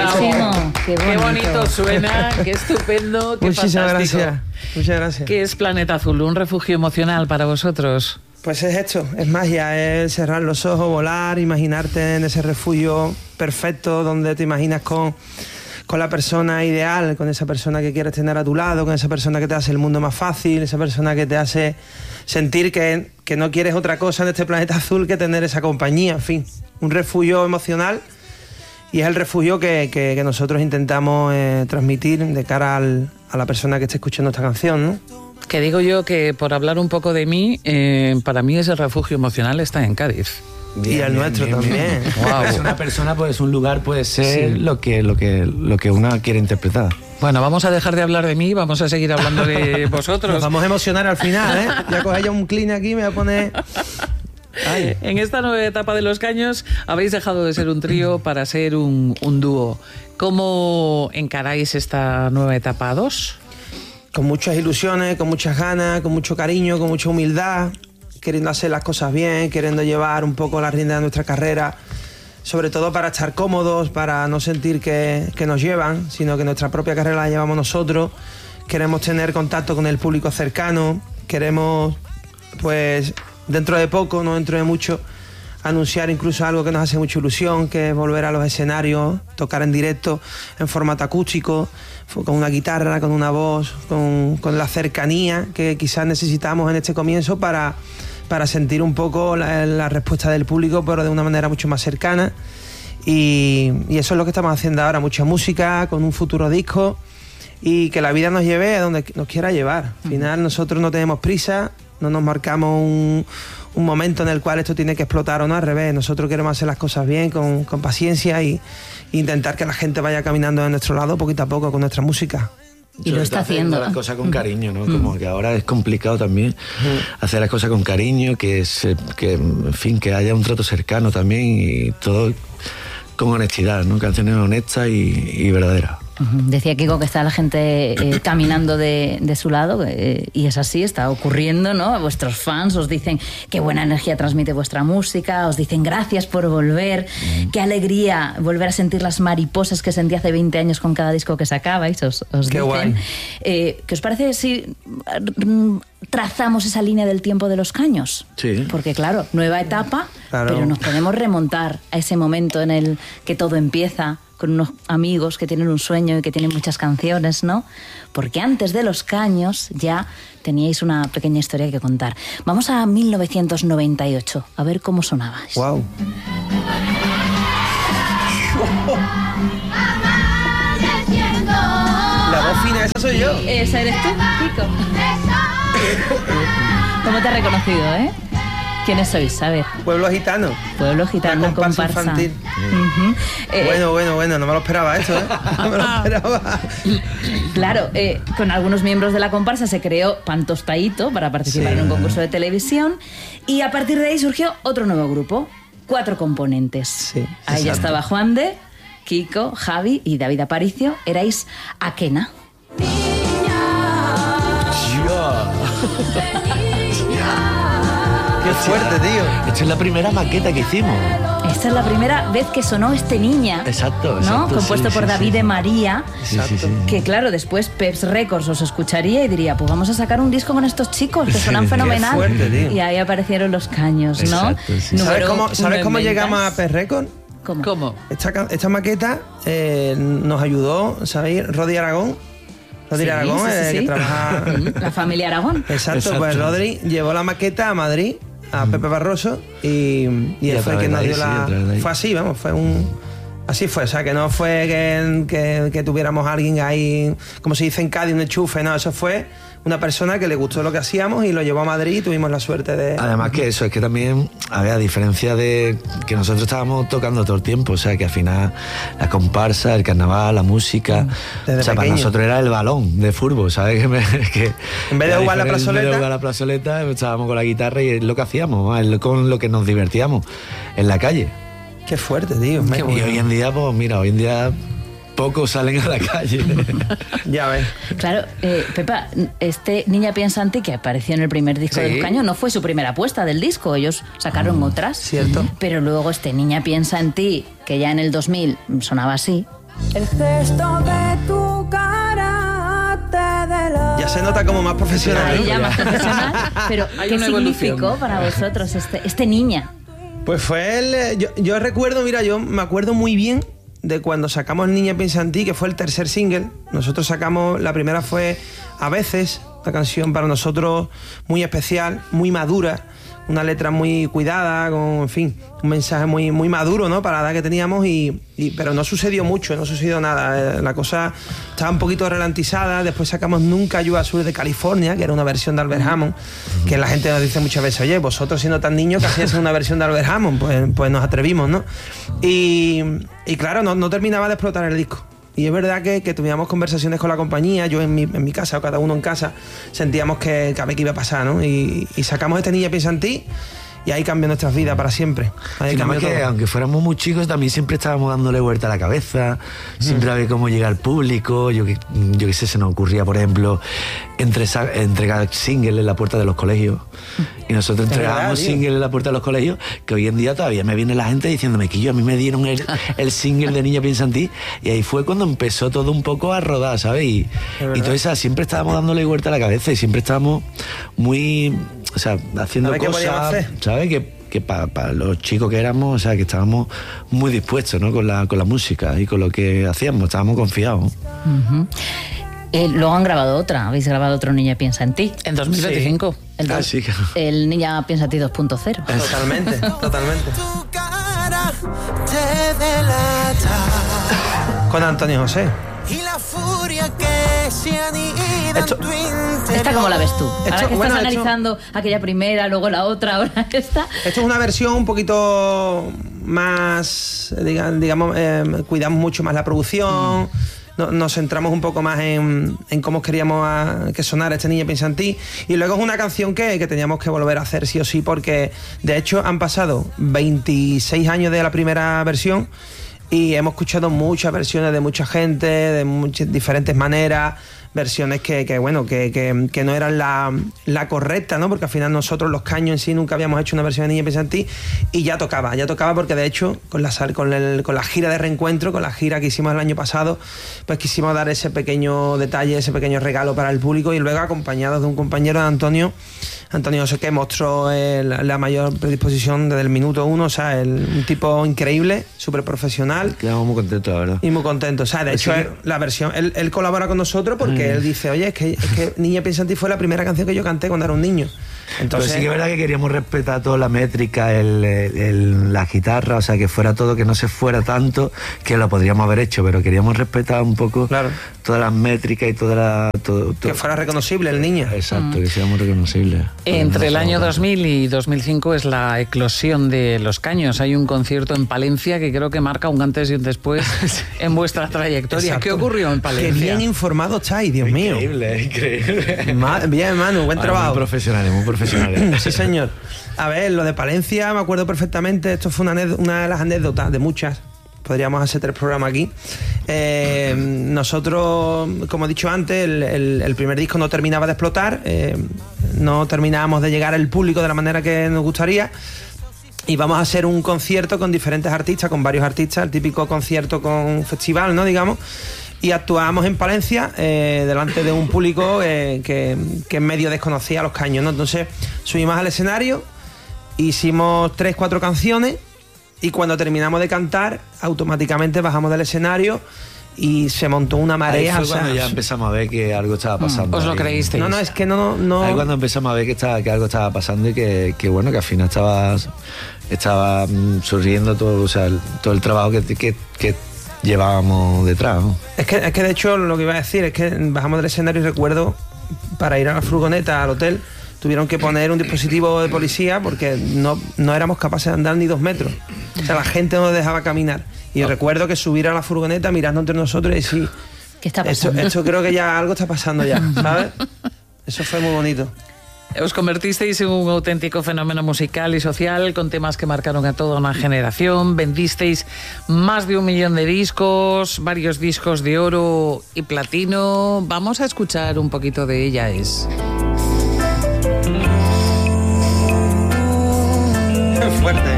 Bravo. Qué bonito suena, qué estupendo, qué Muchísimas fantástico. gracias. Muchas gracias. ¿Qué es Planeta Azul? ¿Un refugio emocional para vosotros? Pues es esto, es magia, es cerrar los ojos, volar, imaginarte en ese refugio perfecto donde te imaginas con la persona ideal, con esa persona que quieres tener a tu lado, con esa persona que te hace el mundo más fácil, esa persona que te hace sentir que no quieres otra cosa en este planeta azul que tener esa compañía, en fin, un refugio emocional, y es el refugio que nosotros intentamos transmitir de cara a la persona que esté escuchando esta canción, ¿no? Que digo yo que, por hablar un poco de mí, para mí ese refugio emocional está en Cádiz. Bien, y el nuestro también. Wow. Es una persona, pues un lugar puede ser sí, lo que una quiere interpretar. Bueno, vamos a dejar de hablar de mí, vamos a seguir hablando de vosotros. Nos vamos a emocionar al final, ¿eh? Ya coge ya un clean aquí, me voy a poner... Ay. En esta nueva etapa de Los Caños habéis dejado de ser un trío para ser un dúo. ¿Cómo encaráis esta nueva etapa a dos? Con muchas ilusiones, con muchas ganas, con mucho cariño, con mucha humildad, queriendo hacer las cosas bien, queriendo llevar un poco la rienda de nuestra carrera, sobre todo para estar cómodos, para no sentir que nos llevan, sino que nuestra propia carrera la llevamos nosotros. Queremos tener contacto con el público cercano, queremos, pues, dentro de poco, no dentro de mucho, anunciar incluso algo que nos hace mucha ilusión, que es volver a los escenarios, tocar en directo, en formato acústico, con una guitarra, con una voz, con la cercanía que quizás necesitamos en este comienzo para sentir un poco la respuesta del público, pero de una manera mucho más cercana. Y eso es lo que estamos haciendo ahora, mucha música, con un futuro disco, y que la vida nos lleve a donde nos quiera llevar. Al final nosotros no tenemos prisa, no nos marcamos un momento en el cual esto tiene que explotar o no, al revés. Nosotros queremos hacer las cosas bien, con paciencia, y intentar que la gente vaya caminando de nuestro lado poquito a poco con nuestra música. Y lo está haciendo. Las cosas con cariño, ¿no? Como que ahora es complicado también hacer las cosas con cariño, que en fin, que haya un trato cercano también, y todo con honestidad, ¿no? Canciones honestas y verdaderas. Decía Kiko que está la gente caminando de su lado, y es así, está ocurriendo, ¿no? Vuestros fans os dicen qué buena energía transmite vuestra música, os dicen gracias por volver, qué alegría volver a sentir las mariposas que sentí hace 20 años con cada disco que sacabais, os qué dicen. Guay. ¿Qué os parece si trazamos esa línea del tiempo de Los Caños? Sí. Porque claro, nueva etapa, claro, pero nos podemos remontar a ese momento en el que todo empieza, con unos amigos que tienen un sueño y que tienen muchas canciones, ¿no? Porque antes de Los Caños ya teníais una pequeña historia que contar. Vamos a 1998, a ver cómo sonabais. ¡Wow! La voz fina, esa soy yo. Esa eres tú, Kiko. ¿Cómo te has reconocido, eh? ¿Quiénes sois? A ver. Pueblo Gitano. Pueblo Gitano, comparsa infantil. Bueno, no me lo esperaba esto, ¿eh? No me lo esperaba. Claro, con algunos miembros de la comparsa se creó Pan Tostadito para participar en un concurso de televisión, y a partir de ahí surgió otro nuevo grupo, 4 componentes. Sí, ahí ya estaba Juan de, Kiko, Javi y David Aparicio. Erais Akena. ¡Qué fuerte, tío! Esta es la primera maqueta que hicimos. Esta es la primera vez que sonó este Niña. Exacto, ¿no? Compuesto por David de María. Exacto. Que claro, después Peps Records os escucharía y diría, pues vamos a sacar un disco con estos chicos que suenan fenomenal. Qué fuerte, tío. Y ahí aparecieron Los Caños, ¿no? Exacto, sí. ¿Sabes cómo llegamos a Peps Records? ¿Cómo? Esta maqueta nos ayudó, ¿sabéis? Rodri Aragón. Rodri Aragón, que trabaja... La familia Aragón. Exacto, pues Rodri llevó la maqueta a Madrid, a Pepe Barroso, y él fue quien nos dio la... Fue así, vamos, así fue, o sea, que no fue que tuviéramos a alguien ahí, como se dice en Cádiz, un enchufe, no, eso fue una persona que le gustó lo que hacíamos y lo llevó a Madrid, y tuvimos la suerte de... Además que eso, es que también, a diferencia de que nosotros estábamos tocando todo el tiempo, o sea, que al final la comparsa, el carnaval, la música, desde o sea, para nosotros era el balón de fútbol, ¿sabes? Que en vez de jugar la plazoleta... En vez de jugar la plazoleta, estábamos con la guitarra y es lo que hacíamos, es con lo que nos divertíamos en la calle. Qué fuerte, tío. Y hoy en día, pues mira, pocos salen a la calle. Ya ves. Claro, Pepa, este Niña Piensa en Ti, que apareció en el primer disco de Los Caños, no fue su primera apuesta del disco, ellos sacaron otras. Cierto. Pero luego este Niña Piensa en Ti, que ya en el 2000 sonaba así, El gesto de tu cara te delata. Ya se nota como más profesional. Ahí ya más profesional. Pero Hay ¿qué una evolución. significó para vosotros este Niña? Pues fue yo recuerdo, mira, yo me acuerdo muy bien de cuando sacamos Niña piensa en ti, que fue el tercer single. Nosotros sacamos, la primera fue A veces, una canción para nosotros muy especial, muy madura, una letra muy cuidada, con, en fin, un mensaje muy, muy maduro, ¿no? Para la edad que teníamos, pero no sucedió mucho, no sucedió nada. La cosa estaba un poquito ralentizada. Después sacamos Nunca llueva sur de California, que era una versión de Albert Hammond, que la gente nos dice muchas veces, oye, vosotros siendo tan niños que hacíais una versión de Albert Hammond, pues nos atrevimos, ¿no? Y claro, no terminaba de explotar el disco. Y es verdad que tuvimos conversaciones con la compañía, yo en mi casa, o cada uno en casa, sentíamos que a ver qué iba a pasar, ¿no? Y sacamos este Niña piensa en ti, y ahí cambió nuestras vidas para siempre. Ahí cambió todo. Aunque fuéramos muy chicos, también siempre estábamos dándole vuelta a la cabeza, siempre a ver cómo llega al público. Yo qué sé, se nos ocurría, por ejemplo, entregar singles en la puerta de los colegios. Y nosotros entregábamos singles en la puerta de los colegios, que hoy en día todavía me viene la gente diciéndome que a mí me dieron el single de Niña piensa en ti, y ahí fue cuando empezó todo un poco a rodar, ¿sabes? Y todo eso, siempre estábamos dándole vuelta a la cabeza y siempre estábamos muy, o sea, haciendo cosas, ¿sabes? Que para los chicos que éramos, o sea, que estábamos muy dispuestos, ¿no? Con la música y con lo que hacíamos, estábamos confiados. Luego han grabado otra, habéis grabado otro Niña piensa en ti. En 2025. Sí. El Niña piensa en ti 2.0. Totalmente. Tu cara te delata. Con Antonio José. Y la furia que se anida en tu interior. ¿Esta cómo la ves tú? Ahora que estás bueno, analizando aquella primera, luego la otra, ahora esta. Esto es una versión un poquito más, digamos, cuidamos mucho más la producción. Nos centramos un poco más en cómo queríamos que sonara este Niña piensa en ti. Y luego es una canción que teníamos que volver a hacer sí o sí, porque de hecho han pasado 26 años de la primera versión y hemos escuchado muchas versiones de mucha gente, de muchas diferentes maneras, versiones que no eran la correcta, ¿no? Porque al final nosotros los Caños en sí nunca habíamos hecho una versión de Niña piensa en ti, y ya tocaba porque de hecho con la gira de reencuentro, con la gira que hicimos el año pasado, pues quisimos dar ese pequeño detalle, ese pequeño regalo para el público, y luego acompañados de un compañero de Antonio José, que mostró la mayor predisposición desde el minuto uno, o sea, un tipo increíble, súper profesional. Quedamos muy contentos, la verdad. Y muy contentos, o sea, de hecho la versión, él colabora con nosotros porque él dice, oye, es que Niña piensa en ti fue la primera canción que yo canté cuando era un niño. Entonces, pero sí que es verdad que queríamos respetar toda la métrica, la guitarra, o sea, que fuera todo, que no se fuera tanto, que lo podríamos haber hecho, pero queríamos respetar un poco todas las métricas y todo. Que fuera reconocible el niño. Exacto, que seamos reconocibles. Entre el año 2000 y 2005 es la eclosión de Los Caños. Hay un concierto en Palencia que creo que marca un antes y un después en vuestra trayectoria. Exacto. ¿Qué ocurrió en Palencia? Qué bien informado estáis, Dios mío. Increíble. Bien, Manu, buen trabajo. Muy profesionales. Sí, señor. A ver, lo de Palencia me acuerdo perfectamente. Esto fue una de las anécdotas, de muchas. Podríamos hacer 3 programas aquí. Nosotros, como he dicho antes, el primer disco no terminaba de explotar. No terminábamos de llegar al público de la manera que nos gustaría. Y vamos a hacer un concierto con diferentes artistas, con varios artistas, el típico concierto con festival, ¿no? Digamos. Y actuábamos en Palencia delante de un público que en medio desconocía a Los Caños, ¿no? Entonces subimos al escenario, hicimos 3-4 canciones, y cuando terminamos de cantar automáticamente bajamos del escenario y se montó una marea. Ahí fue cuando ya empezamos a ver que algo estaba pasando. ¿Os lo creísteis? No, es que no. Ahí cuando empezamos a ver que algo estaba pasando y que bueno, que al final estaba surgiendo todo, o sea, todo el trabajo que llevábamos detrás, ¿no? Es que de hecho lo que iba a decir es que bajamos del escenario y recuerdo, para ir a la furgoneta al hotel, tuvieron que poner un dispositivo de policía porque no éramos capaces de andar ni 2 metros. O sea, la gente no nos dejaba caminar. Y recuerdo que subir a la furgoneta mirando entre nosotros y decir, ¿qué está pasando? Esto creo que ya algo está pasando ya, ¿sabes? Eso fue muy bonito. Os convertisteis en un auténtico fenómeno musical y social con temas que marcaron a toda una generación. Vendisteis más de 1 millón de discos, varios discos de oro y platino. Vamos a escuchar un poquito de Ella es. Qué fuerte.